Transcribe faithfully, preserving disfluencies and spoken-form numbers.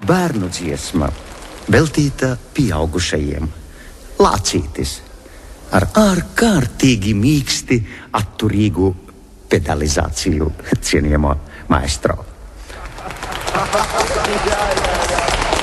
bērnu dziesma, veltīta pieaugušajiem. Lācītis ar ārkārtīgi mīksti atturīgu pedalizāciju, cienījamo maestro.